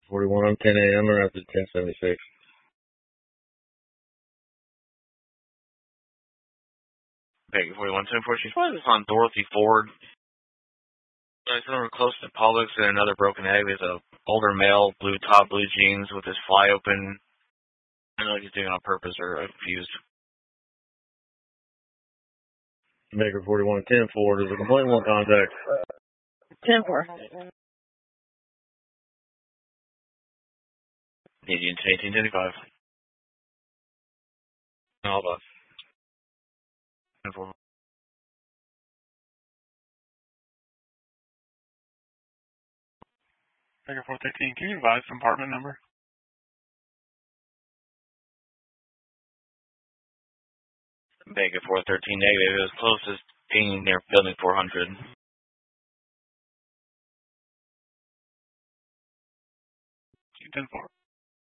41 on 10 a.m. or after 1076. Baker 4110-4, she's probably just on Dorothy Ford. We're close to Publix, and another broken egg is a older male, blue top, blue jeans with his fly open. I don't know if he's doing it on purpose or confused. Baker 4110 Ford is a complaint, one contact. 10-4. Indian 1825. All about 10-4. Baker 413, can you advise compartment number? Baker 413 negative. It was closest being near building 400. 10-4.